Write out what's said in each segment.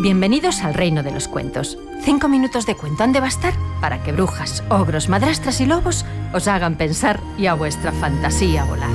Bienvenidos al reino de los cuentos. 5 minutos de cuento han de bastar para que brujas, ogros, madrastras y lobos os hagan pensar y a vuestra fantasía volar.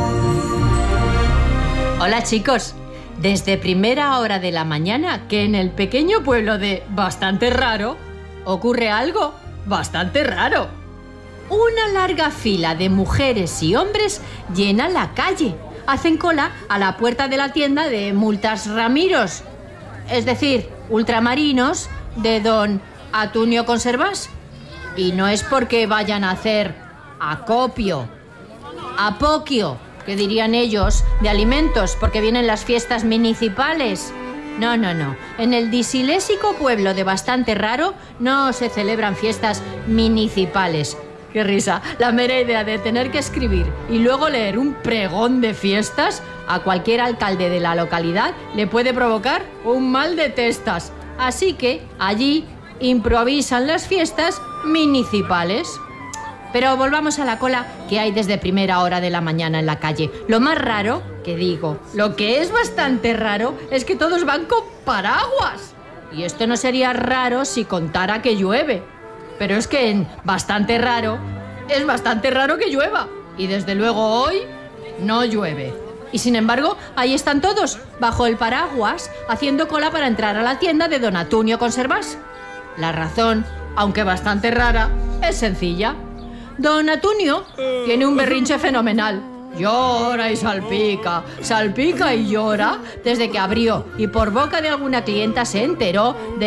Hola chicos, desde primera hora de la mañana que en el pequeño pueblo de Bastante Raro ocurre algo bastante raro. Una larga fila de mujeres y hombres llena la calle. Hacen cola a la puerta de la tienda de Multas Ramiros, es decir, ultramarinos de don Atunio Conservás. Y no es porque vayan a hacer acopio, apoquio, que dirían ellos, de alimentos, porque vienen las fiestas municipales. No. En el disilésico pueblo de Bastante Raro no se celebran fiestas municipales. ¡Qué risa! La mera idea de tener que escribir y luego leer un pregón de fiestas a cualquier alcalde de la localidad le puede provocar un mal de testas. Así que allí improvisan las fiestas municipales. Pero volvamos a la cola que hay desde primera hora de la mañana en la calle. Lo más raro, lo que es bastante raro es que todos van con paraguas. Y esto no sería raro si contara que llueve. Pero es que es bastante raro que llueva. Y desde luego hoy no llueve. Y sin embargo, ahí están todos, bajo el paraguas, haciendo cola para entrar a la tienda de don Atunio Conservás. La razón, aunque bastante rara, es sencilla. Don Atunio tiene un berrinche fenomenal. Llora y salpica y llora desde que abrió y por boca de alguna clienta se enteró de